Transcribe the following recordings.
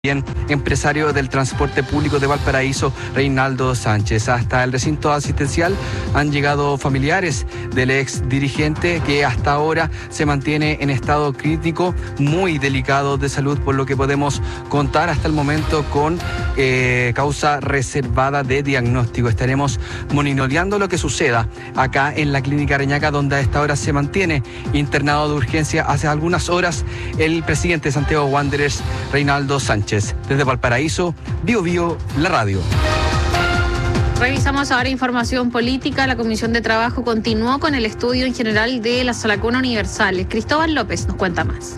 Bien, empresario del transporte público de Valparaíso, Reinaldo Sánchez. Hasta el recinto asistencial han llegado familiares del ex dirigente que hasta ahora se mantiene en estado crítico, muy delicado de salud, por lo que podemos contar hasta el momento con causa reservada de diagnóstico. Estaremos monitoreando lo que suceda acá en la Clínica Reñaca, donde a esta hora se mantiene internado de urgencia hace algunas horas el presidente de Santiago Wanderers, Reinaldo Sánchez. Desde Valparaíso, Bio Bio, la radio. Revisamos ahora información política. La Comisión de Trabajo continuó con el estudio en general de la Salacona Universal. Cristóbal López nos cuenta más.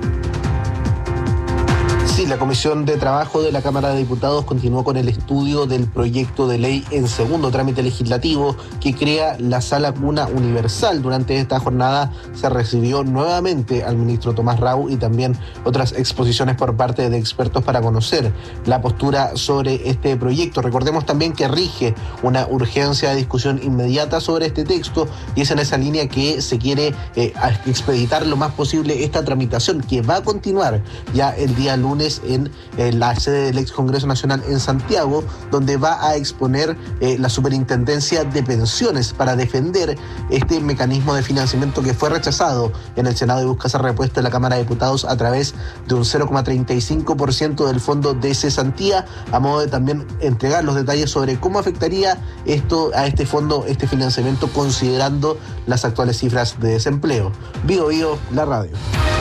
Sí, la Comisión de Trabajo de la Cámara de Diputados continuó con el estudio del proyecto de ley en segundo trámite legislativo que crea la Sala Cuna Universal. Durante esta jornada se recibió nuevamente al ministro Tomás Rau y también otras exposiciones por parte de expertos para conocer la postura sobre este proyecto. Recordemos también que rige una urgencia de discusión inmediata sobre este texto y es en esa línea que se quiere expeditar lo más posible esta tramitación, que va a continuar ya el día lunes en la sede del ex Congreso Nacional en Santiago, donde va a exponer la Superintendencia de Pensiones para defender este mecanismo de financiamiento que fue rechazado en el Senado y busca ser repuesto en la Cámara de Diputados a través de un 0,35% del fondo de cesantía, a modo de también entregar los detalles sobre cómo afectaría esto a este fondo, este financiamiento, considerando las actuales cifras de desempleo. Bio Bio, la radio.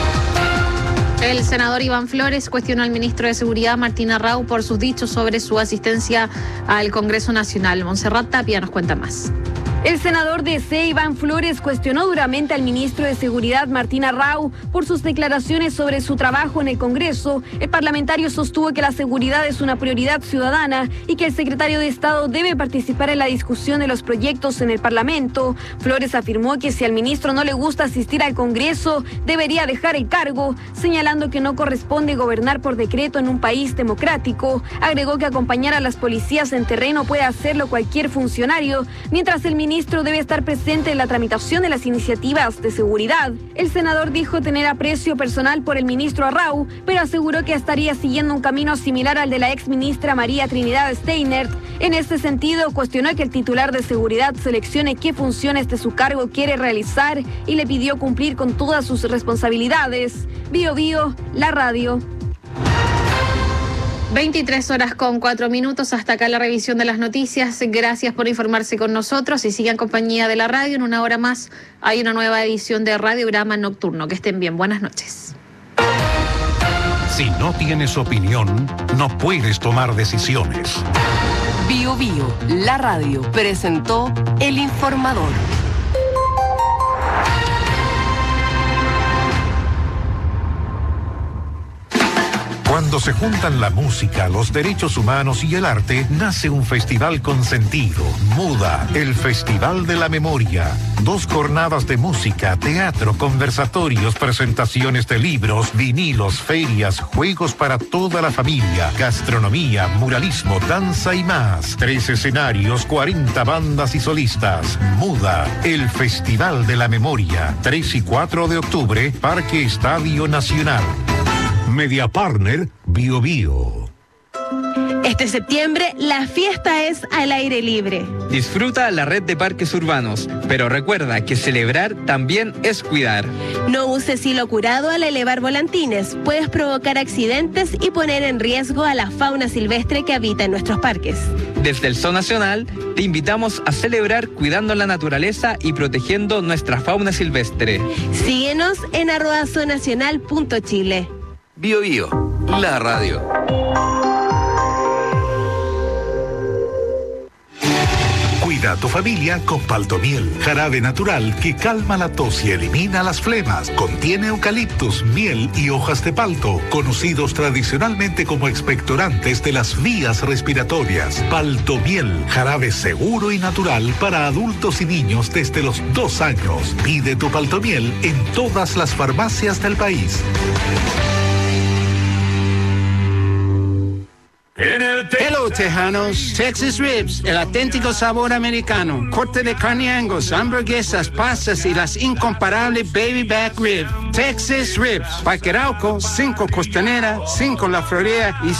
El senador Iván Flores cuestionó al ministro de Seguridad, Martín Rau, por sus dichos sobre su asistencia al Congreso Nacional. Montserrat Tapia nos cuenta más. El senador de DC, Iván Flores, cuestionó duramente al ministro de Seguridad, Martín Rau, por sus declaraciones sobre su trabajo en el Congreso. El parlamentario sostuvo que la seguridad es una prioridad ciudadana y que el secretario de Estado debe participar en la discusión de los proyectos en el Parlamento. Flores afirmó que si al ministro no le gusta asistir al Congreso, debería dejar el cargo, señalando que no corresponde gobernar por decreto en un país democrático. Agregó que acompañar a las policías en terreno puede hacerlo cualquier funcionario, mientras el ministro debe estar presente en la tramitación de las iniciativas de seguridad. El senador dijo tener aprecio personal por el ministro Rau, pero aseguró que estaría siguiendo un camino similar al de la exministra María Trinidad Steinert. En este sentido, cuestionó que el titular de seguridad seleccione qué funciones de su cargo quiere realizar y le pidió cumplir con todas sus responsabilidades. Bio Bio, la radio. 23:04. Hasta acá la revisión de las noticias. Gracias por informarse con nosotros y sigan compañía de la radio. En una hora más hay una nueva edición de Radiograma Nocturno. Que estén bien. Buenas noches. Si no tienes opinión, no puedes tomar decisiones. Bio Bio, la radio, presentó El Informador. Cuando se juntan la música, los derechos humanos y el arte, nace un festival con sentido. MUDA, el Festival de la Memoria. 2 jornadas de música, teatro, conversatorios, presentaciones de libros, vinilos, ferias, juegos para toda la familia, gastronomía, muralismo, danza y más. 3 escenarios, 40 bandas y solistas. MUDA, el Festival de la Memoria. 3 y 4 de octubre, Parque Estadio Nacional. Media Partner, Bio Bio. Este septiembre, la fiesta es al aire libre. Disfruta la red de parques urbanos, pero recuerda que celebrar también es cuidar. No uses hilo curado al elevar volantines. Puedes provocar accidentes y poner en riesgo a la fauna silvestre que habita en nuestros parques. Desde el Zoo Nacional, te invitamos a celebrar cuidando la naturaleza y protegiendo nuestra fauna silvestre. Síguenos en @zoonacional.chile. Bio Bio, la radio. Cuida a tu familia con Paltomiel, jarabe natural que calma la tos y elimina las flemas. Contiene eucaliptus, miel y hojas de palto, conocidos tradicionalmente como expectorantes de las vías respiratorias. Paltomiel, jarabe seguro y natural para adultos y niños desde los 2 años. Pide tu Paltomiel en todas las farmacias del país. Hello, Tejanos. Texas Ribs, el auténtico sabor americano. Corte de carne Angus, hamburguesas, pastas y las incomparables Baby Back Rib. Texas Ribs. Parque Arauco, 5 Costanera, 5 La Florida y